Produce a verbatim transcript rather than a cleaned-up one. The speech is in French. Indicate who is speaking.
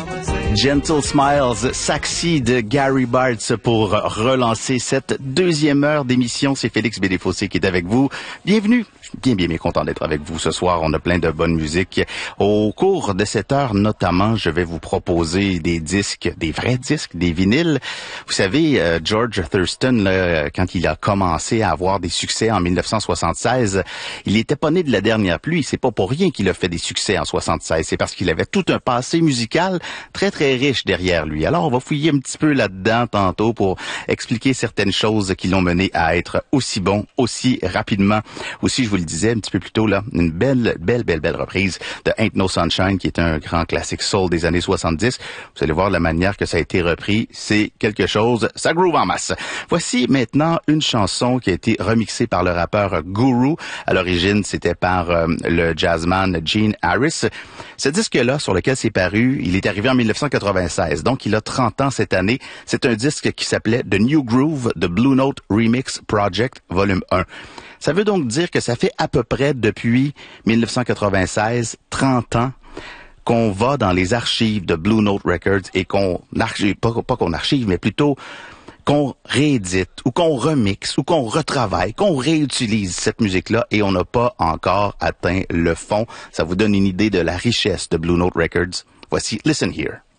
Speaker 1: Gentle Smiles, Saxy de Gary Bartz pour relancer cette deuxième heure d'émission. C'est Félix Bédéfossé qui est avec vous. Bienvenue. Je suis bien, bien, bien content d'être avec vous ce soir. On a plein de bonne musique. Au cours de cette heure, notamment, je vais vous proposer des disques, des vrais disques, des vinyles. Vous savez, euh, George Thurston, là, quand il a commencé à avoir des succès en mille neuf cent soixante-seize, il était pas né de la dernière pluie. C'est pas pour rien qu'il a fait des succès en soixante-seize. C'est parce qu'il avait tout un passé musical très, très riche derrière lui. Alors, on va fouiller un petit peu là-dedans tantôt pour expliquer certaines choses qui l'ont mené à être aussi bon, aussi rapidement. Aussi, je vous le disais un petit peu plus tôt, là, une belle, belle, belle, belle reprise de Ain't No Sunshine, qui est un grand classique soul des années soixante-dix. Vous allez voir la manière que ça a été repris. C'est quelque chose, ça groove en masse. Voici maintenant une chanson qui a été remixée par le rappeur Guru. À l'origine, c'était par euh, le jazzman Gene Harris. Ce disque-là, sur lequel c'est paru, il est arrivé en mille neuf cent quatre-vingt-seize, donc il a trente ans cette année. C'est un disque qui s'appelait The New Groove, The Blue Note Remix Project, volume un. Ça veut donc dire que ça fait à peu près depuis mille neuf cent quatre-vingt-seize, trente ans, qu'on va dans les archives de Blue Note Records et qu'on archive, pas, pas qu'on archive, mais plutôt qu'on réédite ou qu'on remixe ou qu'on retravaille, qu'on réutilise cette musique-là et on n'a pas encore atteint le fond. Ça vous donne une idée de la richesse de Blue Note Records. Voici Listen Here.